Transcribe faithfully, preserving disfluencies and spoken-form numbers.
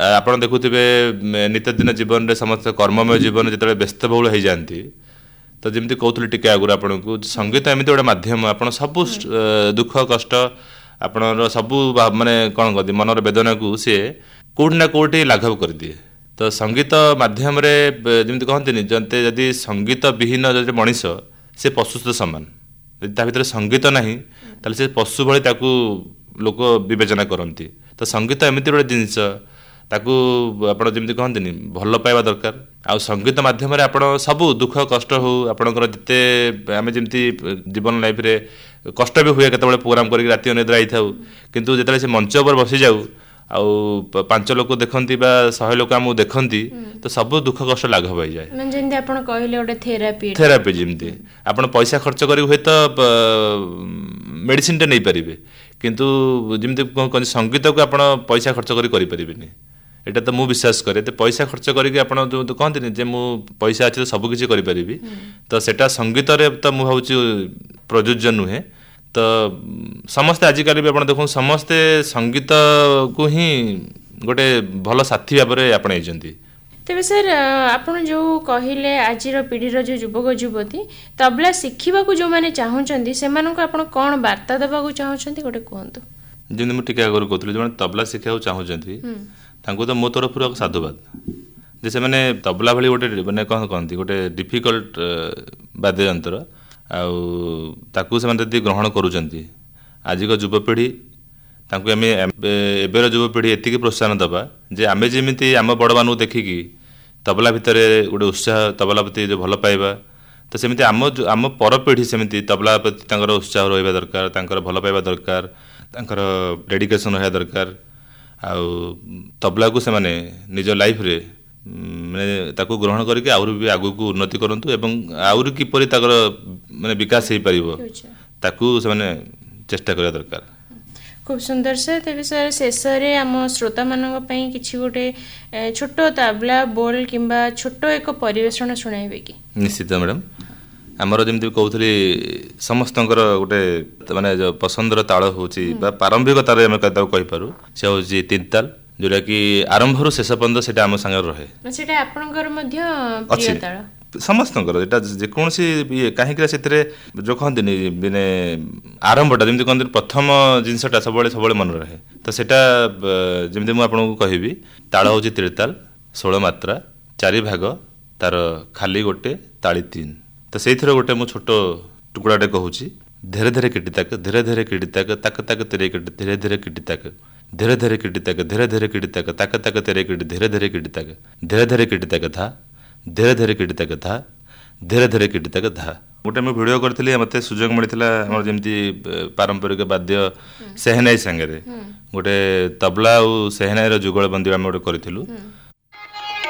ଆପଣ ଦେଖୁଥିବେ ନିତ୍ୟଦିନ ଜୀବନରେ ସମସ୍ତେ କର୍ମମୟ ଜୀବନ ଯେତେବେଳେ ବ୍ୟସ୍ତବହୁଳ ହେଇଯାଆନ୍ତି ତ ଯେମିତି କହୁଥିଲି ଟିକେ ଆଗରୁ ଆପଣଙ୍କୁ ସଙ୍ଗୀତ ଏମିତି ଗୋଟେ ମାଧ୍ୟମ ଆପଣ ସବୁ ଦୁଃଖ କଷ୍ଟ ଆପଣର ସବୁ ମାନେ କ'ଣ କହନ୍ତି ମନର ବେଦନାକୁ ସିଏ କେଉଁଠି ନା କେଉଁଠି ଲାଘବ କରିଦିଏ। ତ ସଙ୍ଗୀତ ମାଧ୍ୟମରେ ଯେମିତି କହନ୍ତିନି ଯେତେ ଯଦି ସଙ୍ଗୀତ ବିହୀନ ଯଦି ମଣିଷ ସେ ପଶୁ ସହିତ ସମାନ। ଯଦି ତା ଭିତରେ ସଙ୍ଗୀତ ନାହିଁ ତାହେଲେ ସେ ପଶୁ ଭଳି ତାକୁ ଲୋକ ବିବେଚନା କରନ୍ତି। ତ ସଙ୍ଗୀତ ଏମିତି ଗୋଟେ ଜିନିଷ ତାକୁ ଆପଣ ଯେମିତି କହନ୍ତିନି ଭଲ ପାଇବା ଦରକାର। ଆଉ ସଙ୍ଗୀତ ମାଧ୍ୟମରେ ଆପଣ ସବୁ ଦୁଃଖ କଷ୍ଟ ହଉ ଆପଣଙ୍କର ଯେତେ ଆମେ ଯେମିତି ଜୀବନ ଲାଇଫରେ କଷ୍ଟ ବି ହୁଏ କେତେବେଳେ ପ୍ରୋଗ୍ରାମ କରିକି ରାତି ଅନିଦ୍ରା ହେଇଥାଉ କିନ୍ତୁ ଯେତେବେଳେ ସେ ମଞ୍ଚ ଉପରେ ବସିଯାଉ ଆଉ ପାଞ୍ଚ ଲୋକ ଦେଖନ୍ତି ବା ଶହେ ଲୋକ ଆମକୁ ଦେଖନ୍ତି ତ ସବୁ ଦୁଃଖ କଷ୍ଟ ଲାଘବ ହେଇଯାଏ। ଯେମିତି ଆପଣ କହିଲେ ଗୋଟେ ଥେରାପି ଥେରାପି ଯେମିତି ଆପଣ ପଇସା ଖର୍ଚ୍ଚ କରି ହୁଏତ ମେଡିସିନଟା ନେଇପାରିବେ କିନ୍ତୁ ଯେମିତି କହନ୍ତି ସଙ୍ଗୀତକୁ ଆପଣ ପଇସା ଖର୍ଚ୍ଚ କରି କରିପାରିବେନି। ଏଇଟା ତ ମୁଁ ବିଶ୍ୱାସ କରେ ଏତେ ପଇସା ଖର୍ଚ୍ଚ କରିକି ଆପଣ ଯେଉଁ କହନ୍ତିନି ଯେ ମୁଁ ପଇସା ଅଛି ତ ସବୁ କିଛି କରିପାରିବି ତ ସେଇଟା ସଙ୍ଗୀତରେ ତ ମୁଁ ଭାବୁଛି ପ୍ରଯୁଜ୍ୟ ନୁହେଁ। ତ ସମସ୍ତେ ଆଜିକାଲି ବି ଆପଣ ଦେଖନ୍ତୁ ସମସ୍ତେ ସଙ୍ଗୀତକୁ ହିଁ ଗୋଟେ ଭଲ ସାଥୀ ଭାବରେ ଆପଣେଇଛନ୍ତି। ତେବେ ସାର୍ ଆପଣ ଯେଉଁ କହିଲେ ଆଜିର ପିଢ଼ିର ଯେଉଁ ଯୁବକ ଯୁବତୀ ତବଲା ଶିଖିବାକୁ ଯେଉଁମାନେ ଚାହୁଁଛନ୍ତି ସେମାନଙ୍କୁ ଆପଣ କ'ଣ ବାର୍ତ୍ତା ଦେବାକୁ ଚାହୁଁଛନ୍ତି ଗୋଟେ କୁହନ୍ତୁ। ଯେମିତି ମୁଁ ଟିକେ ଆଗରୁ କହୁଥିଲି ଯେଉଁମାନେ ତବଲା ଶିଖିବାକୁ ଚାହୁଁଛନ୍ତି ତାଙ୍କୁ ତ ମୋ ତରଫରୁ ସାଧୁବାଦ ଯେ ସେମାନେ ତବଲା ଭଳି ଗୋଟେ ମାନେ କ'ଣ କହନ୍ତି ଗୋଟେ ଡିଫିକଲ୍ଟ ବାଦ୍ୟଯନ୍ତ୍ର ଆଉ ତାକୁ ସେମାନେ ଯଦି ଗ୍ରହଣ କରୁଛନ୍ତି ଆଜିର ଯୁବପିଢ଼ି ତାଙ୍କୁ ଆମେ ଏବେର ଯୁବପିଢ଼ି ଏତିକି ପ୍ରୋତ୍ସାହନ ଦେବା ଯେ ଆମେ ଯେମିତି ଆମ ବଡ଼ମାନଙ୍କୁ ଦେଖିକି ତବଲା ଭିତରେ ଗୋଟେ ଉତ୍ସାହ ତବଲା ପ୍ରତି ଯେଉଁ ଭଲ ପାଇବା ତ ସେମିତି ଆମ ଆମ ପରପିଢ଼ି ସେମିତି ତବଲା ପ୍ରତି ତାଙ୍କର ଉତ୍ସାହ ରହିବା ଦରକାର ତାଙ୍କର ଭଲ ପାଇବା ଦରକାର ତାଙ୍କର ଡେଡିକେସନ୍ ରହିବା ଦରକାର। ଆଉ ତବଲାକୁ ସେମାନେ ନିଜ ଲାଇଫରେ ମାନେ ତାକୁ ଗ୍ରହଣ କରିକି ଆହୁରି ବି ଆଗକୁ ଉନ୍ନତି କରନ୍ତୁ ଏବଂ ଆହୁରି କିପରି ତାଙ୍କର ମାନେ ବିକାଶ ହେଇପାରିବ ତାକୁ ସେମାନେ ଚେଷ୍ଟା କରିବା ଦରକାର। খুব সুন্দর স্যার। তেবে স্যার শেষে আম শ্রোতা মান কিছু গোটে ছোট তাবলা বোল কিংবা ছোট এক পরিবেশন শুনাইবে কি? নিশ্চিত ম্যাডাম আমার যেমন কৌলি সমস্ত গোটে মানে পছন্দর তাল হচ্ছে বা প্রারম্ভিক তাল আমি তাকে কইপারু সে হচ্ছে তিন তাল जोटा कि आरंभ शेष पर्यंत से आम सागर रहे समस्त जेकोसी कहीं जो कहती मैंने आरंभटा जमी कहते प्रथम जिनसटा सब सब मन रहे तो सेटा जमी मुझे कहबी ताल हूँ त्रिताल षोल मात्रा चारि भाग तार खाली गोटे ताली तीन तो से गोटे मु छोट टुकड़ाटे कहूँ धीरे धीरे किटी ताक धीरे धीरे किटी ताक ताक ताक तेरे किटी धीरे धीरे किटी ताक धीरे धीरे किटी ताक धीरे धीरे किटी ताक ताक ताक तेरे किटी धीरे धीरे किटी ताक धीरे धीरे किटी ताक था धीरे धीरे किटी ताक था धीरे धीरे किटी ताक था गोटे मुझे भिडियो करी मत सुजोग मिलता जमी पारंपरिक वाद्य सेहनाई सांगे गोटे तबला और सेहनाई जुगल बंदी आम गोटे करूँ